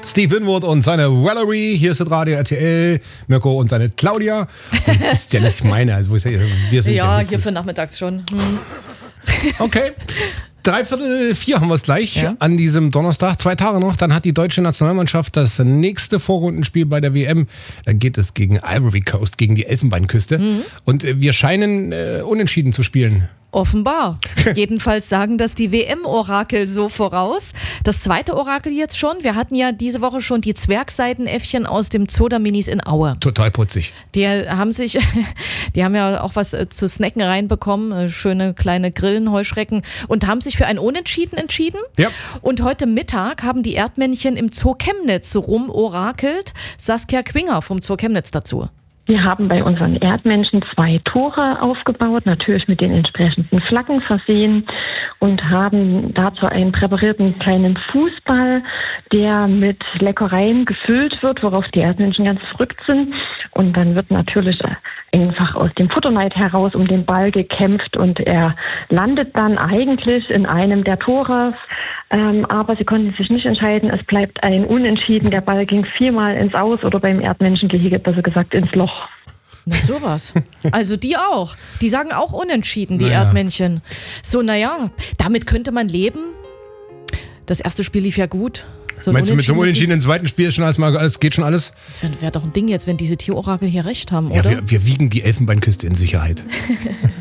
Steve Winwood und seine Valerie. Hier ist das Radio RTL. Mirko und seine Claudia. Und ist ja nicht meine. Also wir sind ja hier für nachmittags schon. Okay. 3:45 haben wir es gleich an diesem Donnerstag. 2 Tage noch, dann hat die deutsche Nationalmannschaft das nächste Vorrundenspiel bei der WM. Dann geht es gegen Ivory Coast, gegen die Elfenbeinküste. Und wir scheinen unentschieden zu spielen. Offenbar. Jedenfalls sagen das die WM-Orakel so voraus. Das zweite Orakel jetzt schon. Wir hatten ja diese Woche schon die Zwergseidenäffchen aus dem Zoo der Minis in Aue. Total putzig. Die haben ja auch was zu snacken reinbekommen. Schöne kleine Grillen, Heuschrecken. Und haben sich für ein Unentschieden entschieden. Ja. Und heute Mittag haben die Erdmännchen im Zoo Chemnitz rumorakelt. Saskia Quinger vom Zoo Chemnitz dazu. Wir haben bei unseren Erdmännchen 2 Tore aufgebaut, natürlich mit den entsprechenden Flaggen versehen und haben dazu einen präparierten kleinen Fußball, der mit Leckereien gefüllt wird, worauf die Erdmännchen ganz verrückt sind. Und dann wird natürlich einfach aus dem Futterneid heraus um den Ball gekämpft und er landet dann eigentlich in einem der Tore. Aber sie konnten sich nicht entscheiden. Es bleibt ein Unentschieden. Der Ball ging 4-mal ins Aus oder beim Erdmännchengehege besser gesagt ins Loch. Na sowas. Also die auch. Die sagen auch unentschieden, die Erdmännchen. So, damit könnte man leben. Das erste Spiel lief ja gut. So meinst du mit so einem Unentschieden im zweiten Spiel ist schon alles, geht schon alles? Das wäre doch ein Ding jetzt, wenn diese Tierorakel hier recht haben, oder? Ja, wir wiegen die Elfenbeinküste in Sicherheit.